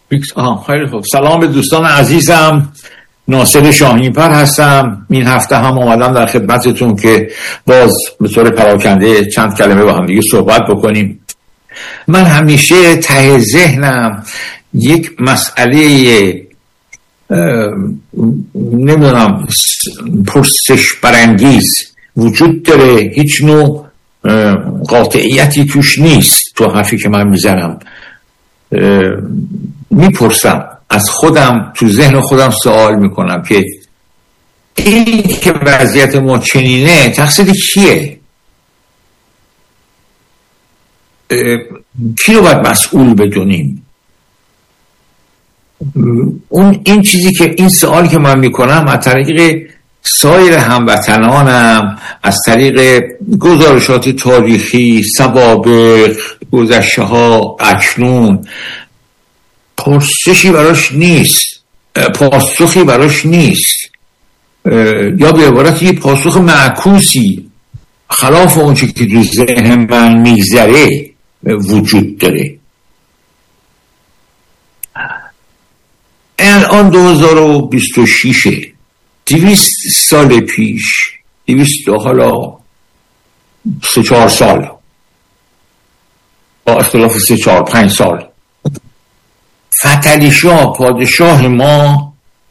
خیلی خوب. سلام به دوستان عزیزم، ناصر شاهین‌پر هستم. این هفته هم اومدم در خدمتتون که باز به طور پراکنده چند کلمه با هم دیگه صحبت بکنیم. من همیشه ته ذهنم یک مسئله نمیدونم پرسش برانگیز وجود داره، هیچ نوع قاطعیتی توش نیست. تو حرفی که من میزنم میپرسم از خودم، تو ذهن خودم سوال میکنم که این که وضعیت ما چنینه تقصیر کیه؟ کی رو باید مسئول بدونیم؟ این چیزی که این سوال که من میکنم از طریق سایر هموطنانم، از طریق گزارشات تاریخی، سوابق، گذشته ها، اکنون، پرسشی براش نیست، پاسخی براش نیست، یا به عبارت یه پاسخ معکوسی خلاف اون چی که تو ذهن من میگذره وجود داره. الان 2026 200 سال پیش، 200 حالا 3-4 سال، با اختلاف 3-4-5 سال، فتحعلی شاه پادشاه ما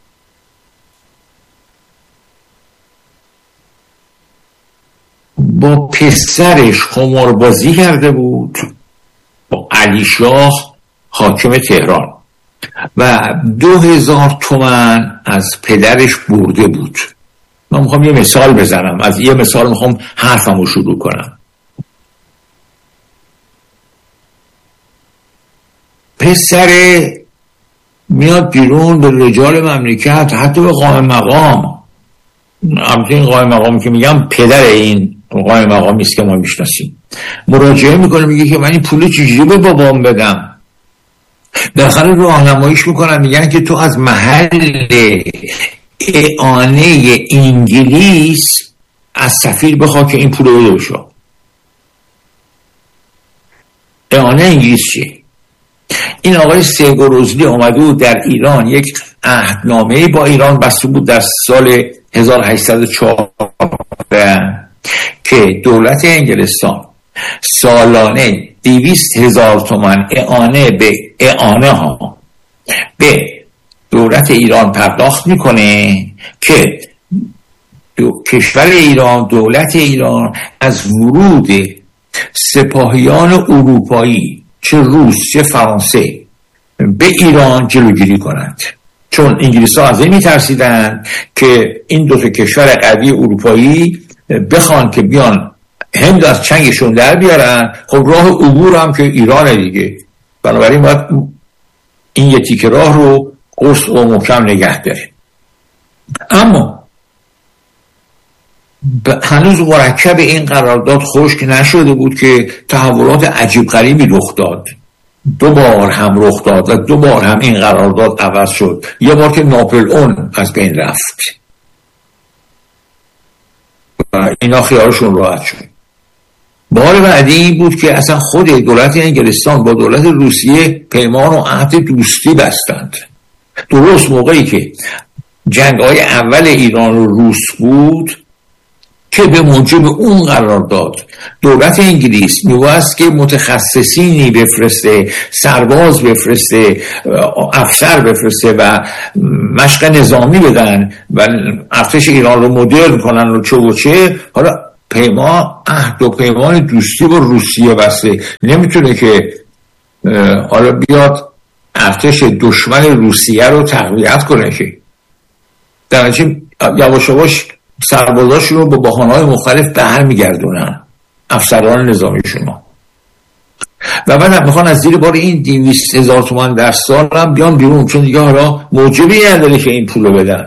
با پسرش قماربازی کرده بود، با علی شاه حاکم تهران، و 2000 تومان از پدرش برده بود. من میخوام یه مثال بزنم، از یه مثال میخوام حرفمو شروع کنم. پسر میاد بیرون به رجال مملکت، حتی به قائم مقام، البته این قائم مقامی که میگم پدر این قائم مقامی است که ما میشناسیم، مراجعه میکنه، میگه که من این پول چجوری به بابام بدم؟ داخل راهنماییش میکنن، میگن که تو از محل اعانه انگلیس از سفیر بخوا که این پول رو بده بشو. اعانه انگلیس چیه؟ این آقای سیگروزلی اومده بود در ایران، یک عهدنامه با ایران بسته بود در سال 1804 که دولت انگلستان سالانه 200,000 تومان اعانه به دولت ایران پرداخت میکنه که کشور ایران، دولت ایران، از ورود سپاهیان اروپایی، چه روس چه فرانسه، به ایران جلوگیری کنند. چون انگلیس ها از این میترسیدن که این دو تا کشور قوی اروپایی بخوان که بیان هند از چنگشون در بیارن. خب راه عبور هم که ایرانه دیگه، بنابراین باید این یه تیکه راه رو قرص و محکم نگه داره. اما هنوز مرکب این قرارداد خشک نشده بود که تحولات عجیب غریبی رخ داد. 2 بار هم رخ داد و 2 بار هم این قرارداد عوض شد. یه بار که ناپلئون از بین رفت و اینا خیالشون راحت شد. بار بعدی این بود که اصلا خود دولت انگلستان با دولت روسیه پیمان و عهد دوستی بستند. درست موقعی که جنگ‌های اول ایران و روس بود که به موجب اون قرارداد دولت انگلیس می‌بایست که متخصصینی بفرسته، سرباز بفرسته، افسر بفرسته و مشق نظامی بدن و ارتش ایران رو مدرن کنن و چه و چه. حالا عهد و پیمان دوستی با روسیه بسته، نمیتونه که حالا بیاد ارتش دشمن روسیه رو تقویت کنه که در نتیجه یواش یواش سربازاشون رو با بهانه‌های مختلف برمیگردونن، افسران نظامیشون، و بعد هم میخوان از زیر بار این 200,000 تومان در سال هم بیان بیرون، چون دیگه حالا موجبی نداره که این پول رو بدن.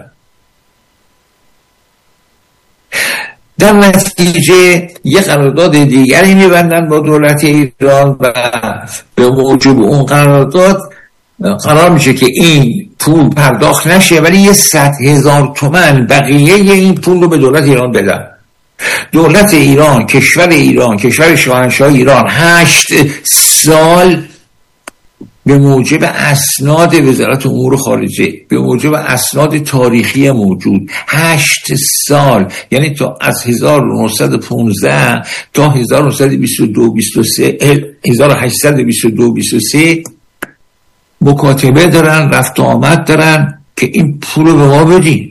در نتیجه یه قرارداد دیگری میبندن با دولت ایران و به موجب اون قرارداد قرار میشه که این پول پرداخت نشه، ولی یه 100,000 تومان بقیه این پول رو به دولت ایران بدن. دولت ایران، کشور شاهنشاه ایران 8 سال به موجب اسناد وزارت امور خارجه، به موجب اسناد تاریخی موجود 8 سال، یعنی تا از 1915 تا 1822-23 مکاتبه دارن، رفت و آمد دارن که این پول رو به ما بدین.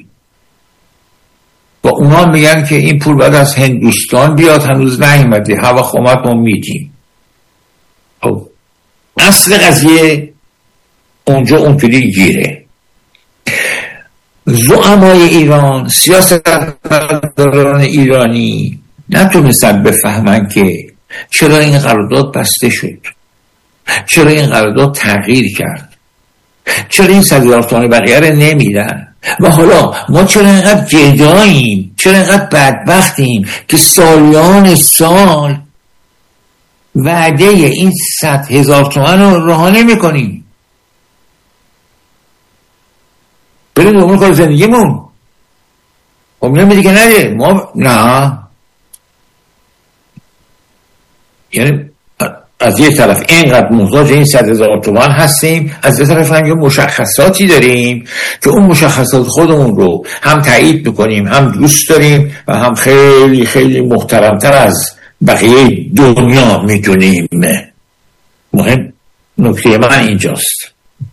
و اونا میگن که این پول بعد از هندوستان بیاد، هنوز نیومده، هواخامت ما میدیم. خب اصل قضیه اونجا اونطوری گیره. زعمای ایران، سیاستمداران ایرانی نتونستن بفهمن که چرا این قرارداد بسته شد، چرا این قرارداد تغییر کرد، چرا این 100,000 تومان بقیه رو نمیدن و حالا ما چرا اینقدر گداییم، چرا اینقدر بدبختیم که سالیان سال وعده این 100,000 تومان رو رها نمی کنیم. بریم دنبال کار زندگیمون. خب نمیدی که نده ما نه. یعنی از یک طرف اینقدر محتاج این 100,000 تومان هستیم، از یک طرف هم یه مشخصاتی داریم که اون مشخصات خودمون رو هم تایید میکنیم، هم دوست داریم و هم خیلی خیلی محترمتر از بقیه دنیا میدونیم. مهم نکته من اینجاست.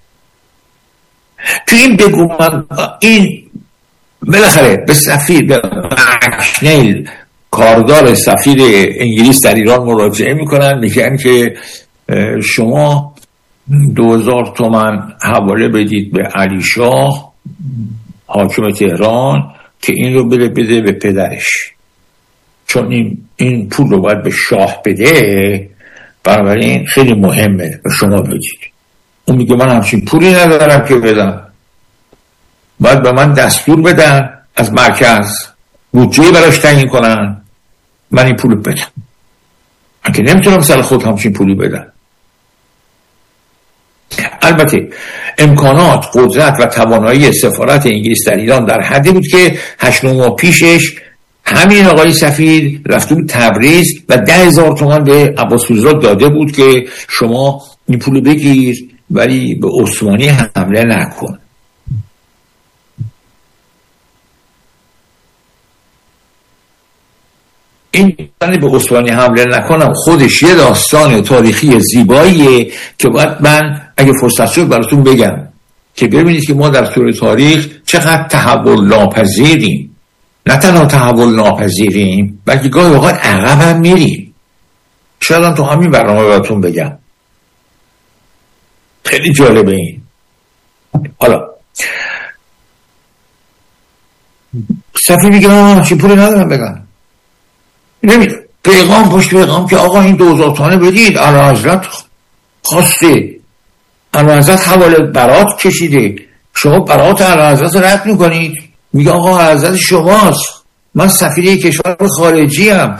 تو این بگو من این بالاخره به سفیر، به مکنیل کارگار سفیر انگلیس در ایران مراجعه میکنن، میگن که شما 2,000 تومان حواله بدید به علی شاه حاکم تهران که این رو بده به پدرش، چون این پول رو باید به شاه بده، بنابراین خیلی مهمه به شما بدید. اون میگه من همچین پولی ندارم که بدم، باید به من دستور بدن از مرکز، بودجه براش تعیین کنن، من این پول بدم. من که نمیتونم سر خود همچین پولی بدم. البته امکانات، قدرت و توانایی سفارت انگلیس در ایران در حدی بود که 8-9 ماه پیشش همین آقای سفیر رفته بود تبریز و 10,000 تومان به عباس فیروزآباد داده بود که شما این پول بگیر ولی به عثمانی حمله نکن. این به عثمانی حمله نکنم خودش یه داستان تاریخی زیباییه که باید من اگه فرصت شد براتون بگم که ببینید که ما در طول تاریخ چقدر تحول ناپذیریم. نه تنها تحول ناپذیریم بلکه گاهی اوقات عقب هم میریم. شاید هم تو همین برنامه براتون بگم. خیلی جالبه این. حالا سفیر میگه من چی پولی ندارم بگم، پیغام پشت پیغام که آقا این 2,000 تومانه بدید، اعلیحضرت خواسته، اعلیحضرت حواله برات کشیده، شما برات اعلیحضرت رد میکنید. میگه آقا اعلیحضرت شماست، من سفیر کشور خارجی ام.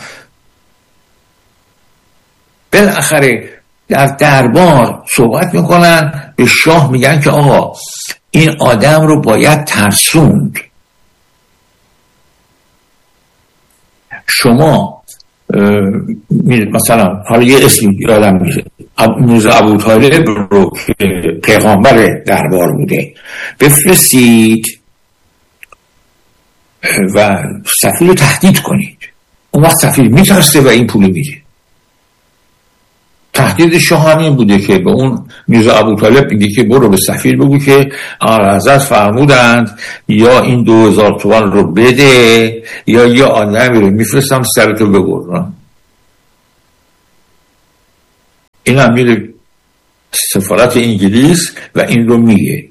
بالاخره در دربار صحبت میکنن، به شاه میگن که آقا این آدم رو باید ترسوند. شما مثلا حالا یه اسمی یادم میره، میرزا ابوطالب رو که پیغامبر دربار بوده بفرستید و سفیر رو تهدید کنید. اون وقت سفیر میترسه و این پول میده. تهدید شاه همین بوده که به اون میرزا ابوطالب میگه که برو به سفیر بگو که اعلیحضرت فرمودند یا این 2,000 تومان رو بده یا یه آدمی رو میفرستم سرتو ببرم. این هم میره سفارت انگلیس و این رو میگه.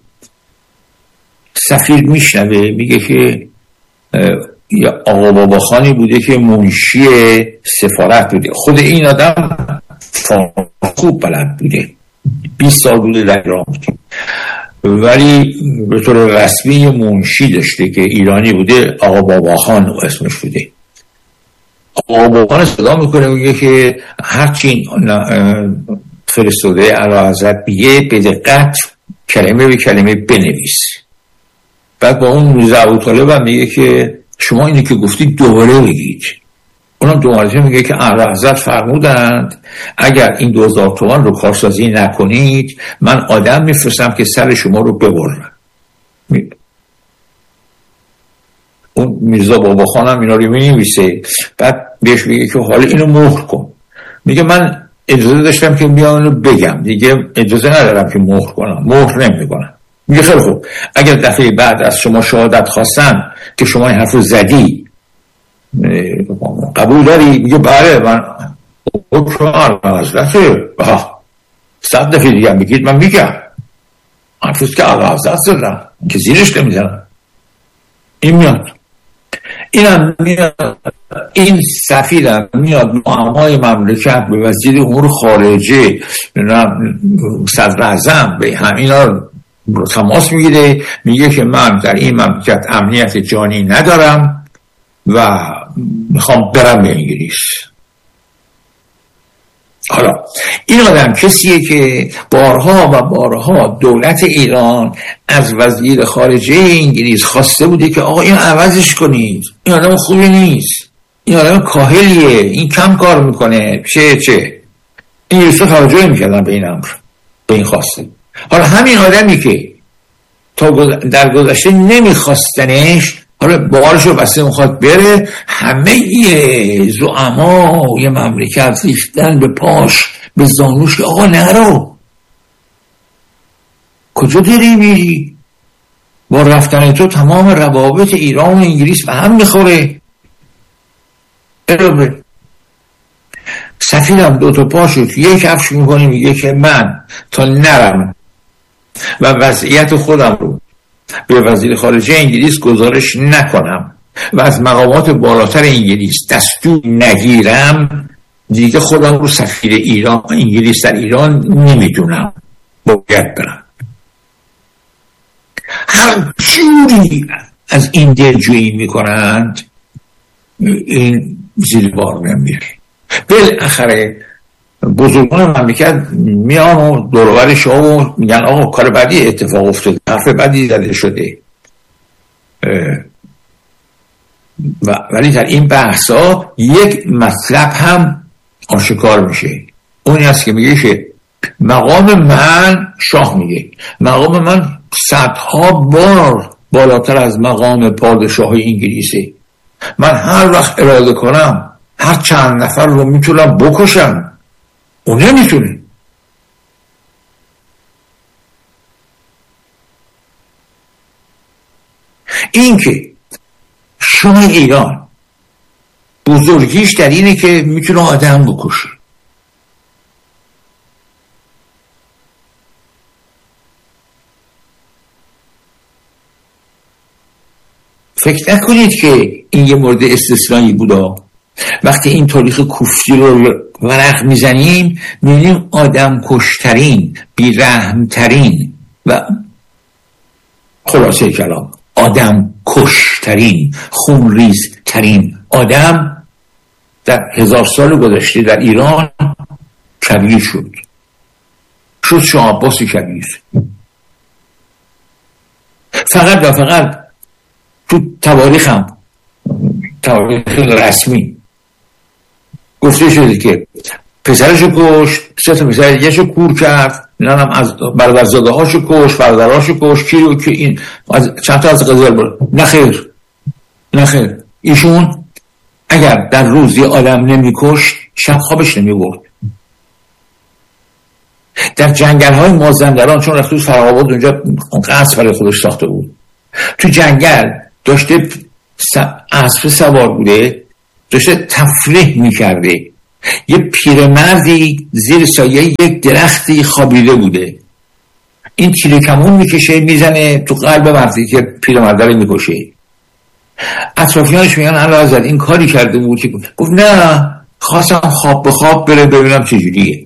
سفیر میشنوه، میگه که یا آقا بابا خانی بوده که منشی سفارت بوده. خود این آدم خوب بلد بوده، 20 سال بوده در ایران بوده، ولی به طور رسمی منشی داشته که ایرانی بوده، آقا بابا خان اسمش بوده. آقا بابا خان صدا میکنه، میگه که هرچی فرستاده اعلیحضرت بیه به دقت کلمه به کلمه بنویس. بعد با اون میرزا ابوطالب هم میگه که شما اینو که گفتید دوباره بگید. اونم دو مرتبه میگه که اعلیحضرت فرمودند اگر این 2000 تومان رو کارسازی نکنید من آدم میفرستم که سر شما رو ببرن. اون میرزا بابا خانم اینا رو مینویسه، بعد بهش میگه که حالا اینو مهر کن. میگه من اجازه داشتم که بیام اینو بگم، دیگه اجازه ندارم که مهر کنم، مهر نمیکنم. میگه خیلی خوب، اگر دفعه بعد از شما شهادت خواستن که شما این حرف رو زدی قبول داری؟ میگه بله من حضرت 100 دفعه دیگه میگید من میگم حرفیست که آقا حضرت زدن که زیرش نمیزنن. این میاد، اینم میاد، این سفیرم میاد معامای مملکت به وزیر امور خارجه صدر اعظم به همینا رو تماس میگیره، میگه که من در این مملکت امنیت جانی ندارم و میخوام برم به انگلیس. حالا این آدم کسیه که بارها و بارها دولت ایران از وزیر خارجه انگلیس خواسته بوده که آقا این عوضش کنید، این آدم خوبی نیست، این آدم کاهلیه، این کم کار میکنه، چه انگلیس رو توجه میکردن به این امر، به این خواسته. حالا همین آدمی که تا در گذشته نمیخواستنش حالا بارش رو بسته میخواد بره، همه زعمای مملکت ریختن به پاش به زانوش که آقا نرو، کجا داری میری؟ با رفتن تو تمام روابط ایران و انگلیس به هم میخوره. سفیرم 2 پاشو که یک کفش میکنه، میگه که من تا نرم و وضعیت خودم رو به وزیر خارجه انگلیس گزارش نکنم و از مقامات بالاتر انگلیس دستور نگیرم، دیگه خودم رو سفیر ایران انگلیس در ایران نمیدونم، باید برم. هر جوری از این دلجویی میکنند این زیر بار نمیره. بالاخره بزرگان مملکت میان و دورور شاه و میگن آقا کار بدی اتفاق افتاده، حرف بدی زده شده، ولی در این بحثا یک مطلب هم آشکار میشه. اونی هست که میگه که مقام من، شاه میگه مقام من 100 بار بالاتر از مقام پادشاهی انگلیسه، من هر وقت اراده کنم هر چند نفر رو میتونم بکشم، اون نمیتونه. این که شاه ایران بزرگیش در اینه که میتونه آدم بکشه. فکر نکنید که این یه مورد استثنایی بوده. وقتی این تاریخ کوفتی رو ورق میزنیم میبینیم آدم کشترین، بیرحمترین و خلاصه کلام آدم کشترین، خونریزترین آدم در 1000 سال گذشته در ایران کبیر شد شاه عباس کبیر. فقط و فقط تو تواریخ رسمی گفته شده که پسرشو کشت، 3 تا پسر دیگه شو کور کرد، اینم از برادرزاده هاشو کشت، برادرهاشو کشت، کی رو که این از چند تا از قضیه بود. نخیر ایشون اگر در روز یه آدم نمیکشت شب خوابش نمیبرد. در جنگل های مازندران، چون رفت تو فره‌آباد اونجا قصر برای خودش ساخته بود، تو جنگل داشته اسب سوار بوده، داشته تفریح میکرده، یه پیرمردی زیر سایه یک درختی خوابیده بوده، این تیر کمون میکشه میزنه تو قلب مردی که پیرمرد رو میکشه. اطرافیانش میگن اعلیحضرت این کاری کرده بود که گفت نه، خواستم خواب به خواب بره ببینم چجوریه.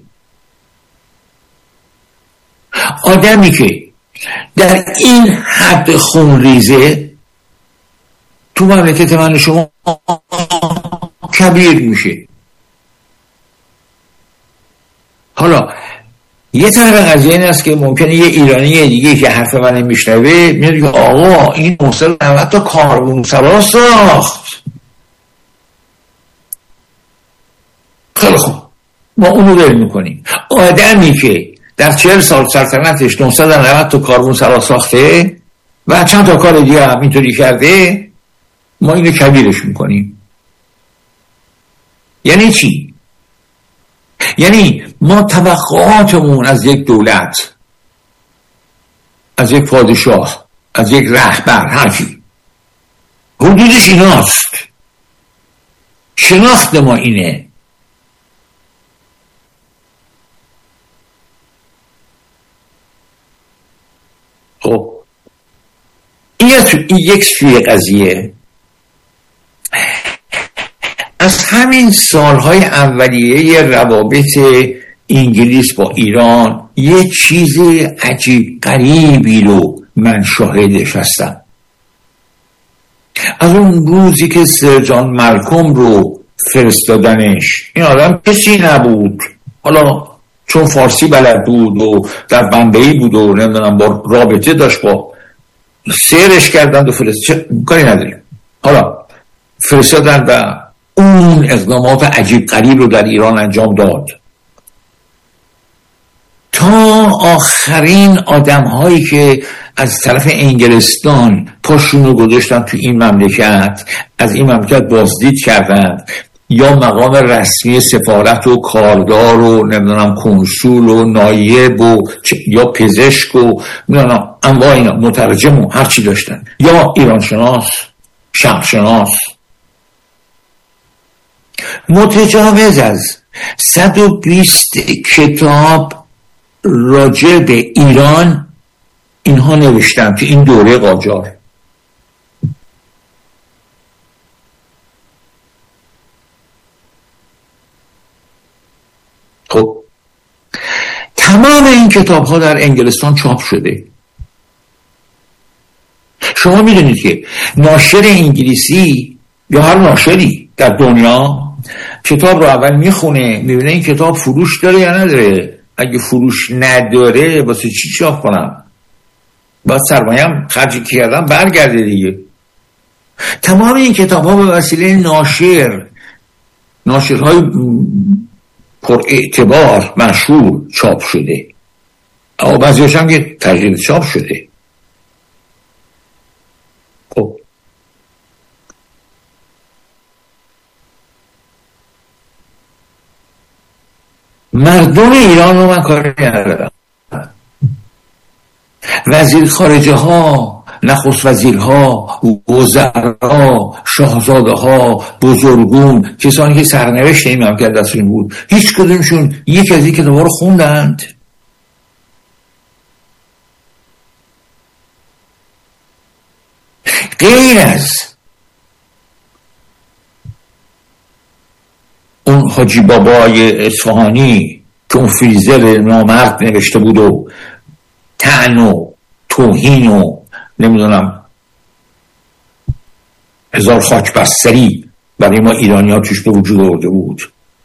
آدمی که در این حد خون ریزه تو مملکت من شما کبیر میشه. حالا یه طرف قضیه این است که ممکنه یه ایرانی دیگه که حرف من میشنوه میگه که آقا این محسن 90 تا کاروان سرا ساخت. خیلی خوب، ما اونو ول میکنیم. آدمی که در 40 سال سلطنتش 990 تا کاروان سرا ساخته و چند تا کار دیگه هم اینطوری کرده، ما اینو کبیرش میکنیم. یعنی چی؟ یعنی ما توقعاتمون از یک دولت، از یک پادشاه، از یک رهبر، هرکی حدودش ایناست، شناخت ما اینه. خب این یک سوی قضیه. از همین سالهای اولیه روابط انگلیس با ایران یه چیز عجیب غریبی رو من شاهدش هستم. از اون روزی که سر جان مالکوم رو فرستادنش، این آدم کسی نبود، حالا چون فارسی بلد بود و در بمبئی بود و نمیدونم با رابطه داشت، با سیرش کردند و کاری نداریم، حالا فرستادن و اون اقدامات عجیب غریب رو در ایران انجام داد. تا آخرین آدم هایی که از طرف انگلستان پاشون رو گذاشتن تو این مملکت، از این مملکت بازدید کردند، یا مقام رسمی سفارت و کاردار و نمیدونم کنسول و نایب و یا پزشک و نمیدونم انواع اینا، مترجم و هرچی داشتن، یا ایران شناس، شرق شناس. متجاوز از 120 کتاب راجع به ایران اینها نوشتن تو این دوره قاجار. خب تمام این کتاب ها در انگلستان چاپ شده. شما میدونید که ناشر انگلیسی یا هر ناشری در دنیا کتاب رو اول میخونه، میبینه این کتاب فروش داره یا نداره. اگه فروش نداره واسه چی چاپ کنم؟ باید سرمایه‌ام خرج کردم برگرده دیگه. تمام این کتاب ها به وسیله ناشرهای پر اعتبار مشهور چاپ شده، اما بعضی‌هاش هم که تجدید چاپ شده. خب مردم ایران رو من کاری ندارم، وزیر خارجه ها، نخست وزیرها، وزرا، شاهزاده ها، بزرگون، کسانی که سرنوشت این مملکت دستشون بود، هیچ کدومشون یک از این کتاب‌ها رو خوندند؟ غیر از اون حاجی بابای اصفهانی که اون فریزر نامرد نوشته بود و طعن و توهین و نمیدونم هزار خاک بستری برای ما ایرانی ها توش به وجود آورده بود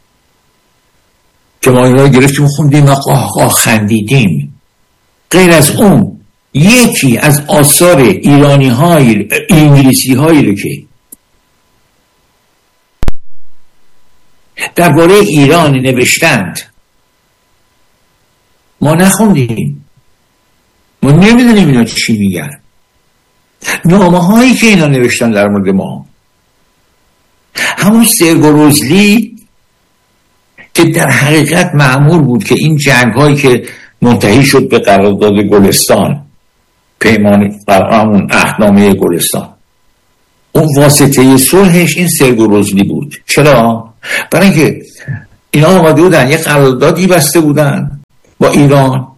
که ما اینا گرفتیم خوندیم و قاه خندیدیم. غیر از اون یکی از آثار ایرانی های انگلیسی هایی رو که درباره ایران نوشتند ما نخوندیم، ما نمیدونیم اینا چی میگن. نامه هایی که اینا نوشتن در مورد ما، همون سرگروزلی که در حقیقت مأمور بود که این جنگ هایی که منتهی شد به قرارداد گلستان، پیمان همون عهدنامه گلستان، اون واسطه صلحش این سرگروزلی بود. چرا؟ برای اینکه اینا آمده بودن یه قراردادی بسته بودن با ایران